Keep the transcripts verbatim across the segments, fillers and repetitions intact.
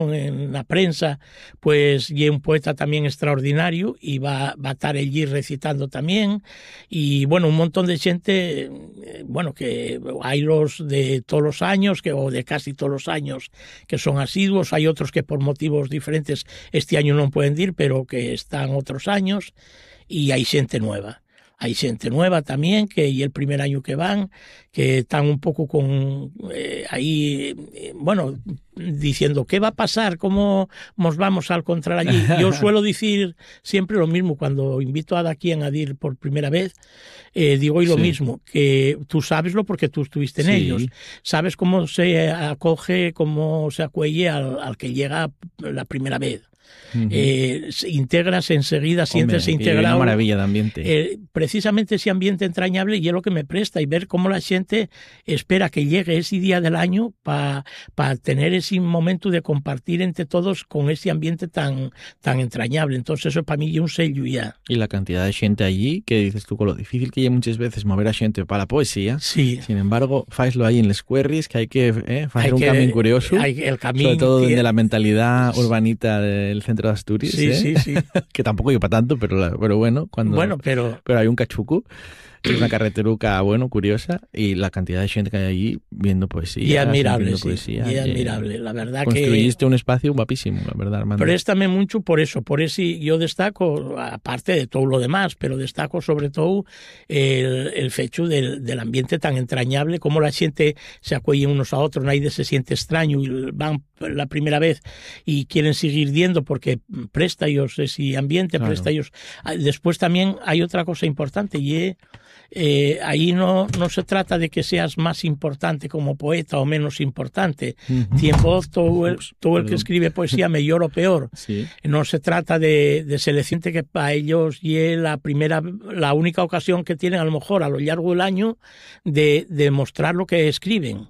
en la prensa, pues y un poeta también extraordinario y va, va a estar allí recitando también y bueno, un montón de gente, bueno, que hay los de todos los años que, o de casi todos los años que son asiduos, hay otros que por motivos diferentes este año no pueden ir, pero que están otros años y hay gente nueva. Hay gente nueva también, que y el primer año que van, que están un poco con eh, ahí, eh, bueno, diciendo qué va a pasar, cómo nos vamos a encontrar allí. Yo suelo decir siempre lo mismo cuando invito a Daquien a ir por primera vez, eh, digo hoy lo sí. mismo, que tú sabeslo porque tú estuviste en sí. ellos, sabes cómo se acoge, cómo se acuelle al, al que llega la primera vez. Uh-huh. eh, integras enseguida, sientes integrado. Una maravilla de ambiente. Eh, precisamente ese ambiente entrañable y es lo que me presta y ver cómo la gente espera que llegue ese día del año para pa tener ese momento de compartir entre todos con ese ambiente tan tan entrañable. Entonces eso para mí es un sello ya. Y la cantidad de gente allí, que dices tú, con lo difícil que es muchas veces mover a gente para la poesía. Sí. Sin embargo, faislo ahí en les Querries, que hay que eh, hacer un camino curioso. Hay, el camino, sobre todo desde la mentalidad urbanita del centro de Asturias, sí, ¿eh? sí, sí. que tampoco iba para tanto, pero, la, pero bueno, cuando, bueno, pero... pero hay un cachuco, es una carreteruca, bueno, curiosa, y la cantidad de gente que hay allí viendo poesía. Y admirable, sí, poesía, y admirable, la verdad construiste que... Construiste un espacio guapísimo, la verdad, Armando. Préstame mucho por eso, por eso yo destaco, aparte de todo lo demás, pero destaco sobre todo el, el fecho del, del ambiente tan entrañable, cómo la gente se acuelle unos a otros, nadie se siente extraño y van la primera vez y quieren seguir yendo porque presta ellos ese ambiente, claro. presta ellos. Después también hay otra cosa importante y Eh, ahí no, no se trata de que seas más importante como poeta o menos importante. Uh-huh. Tiempo todo el, todo el que escribe poesía mejor o peor. Sí. No se trata de, de selección que para ellos y la primera, la única ocasión que tienen a lo mejor a lo largo del año de, de mostrar lo que escriben.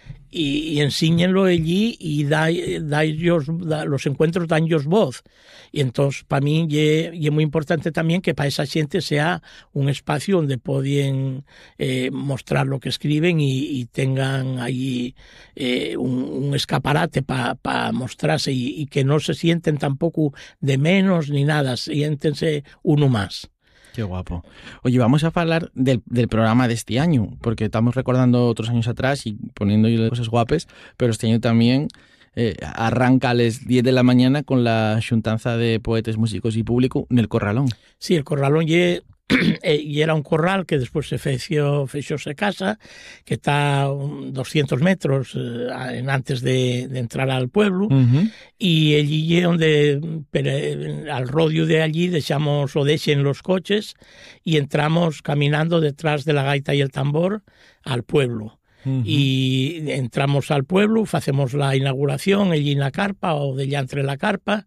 Y, y ensíñenlo allí y da, da ellos, da, los encuentros dan ellos voz. Y entonces para mí es muy importante también que para esa gente sea un espacio donde pueden eh, mostrar lo que escriben y, y tengan ahí eh, un, un escaparate para pa mostrarse y, y que no se sienten tampoco de menos ni nada, siéntense uno más. Qué guapo. Oye, vamos a hablar del, del programa de este año, porque estamos recordando otros años atrás y poniendo cosas guapes, pero este año también eh, arranca a las diez de la mañana con la xuntanza de poetes, músicos y público en el Corralón. Sí, el Corralón y y era un corral que después se feció, fechóse casa, que está a doscientos metros eh, antes de, de entrar al pueblo, uh-huh. y allí donde pero, al rodio de allí dejamos o dejen los coches y entramos caminando detrás de la gaita y el tambor al pueblo. Uh-huh. Y entramos al pueblo, hacemos la inauguración allí en la carpa o de allá entre la carpa,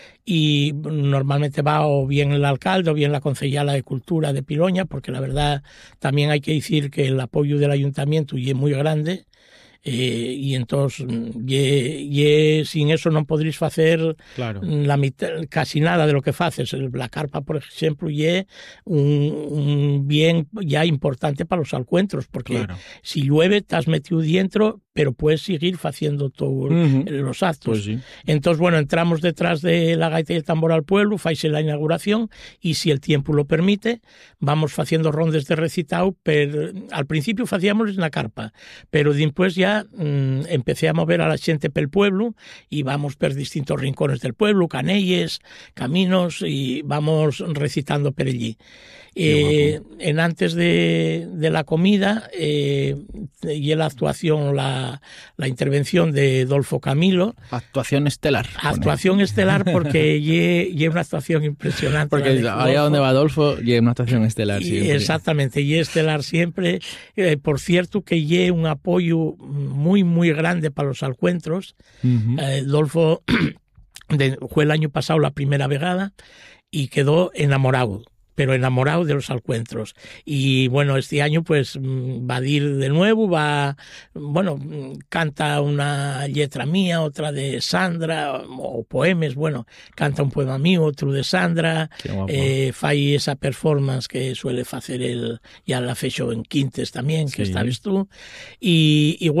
y normalmente va o bien el alcalde o bien la concejala de Cultura de Piloña, porque la verdad también hay que decir que el apoyo del ayuntamiento y es muy grande. Eh, y entonces ye, ye, sin eso no podréis hacer claro. la mitad, casi nada de lo que haces. La carpa, por ejemplo, ye un, un bien ya importante para los encuentros, porque claro. si llueve te has metido dentro, pero puedes seguir haciendo todos uh-huh. los actos. Pues sí. Entonces, bueno, entramos detrás de la gaita y el tambor al pueblo, faise la inauguración y si el tiempo lo permite, vamos haciendo rondes de recitado. Pero al principio hacíamos en la carpa, pero después ya mm, empecé a mover a la gente pel pueblo y vamos per distintos rincones del pueblo, canelles, caminos y vamos recitando per allí. Eh, en antes de, de la comida eh, y la actuación, la, la intervención de Dolfo Camilo. Actuación estelar. Actuación pone. estelar porque y una actuación impresionante. Porque allá donde va Dolfo y una actuación estelar siempre. Exactamente, y estelar siempre. Eh, por cierto que y un apoyo muy muy grande para los encuentros. Uh-huh. Eh, Dolfo de, fue el año pasado la primera vegada y quedó enamorado. pero enamorado de los encuentros. Y bueno, este año pues va a ir de nuevo, va, bueno, canta una letra mía, otra de Sandra, o poemas, bueno, canta un poema mío, otro de Sandra, eh, fai esa performance que suele hacer el, ya la fecho en Quintes también, que sí. Sabes tú, y, y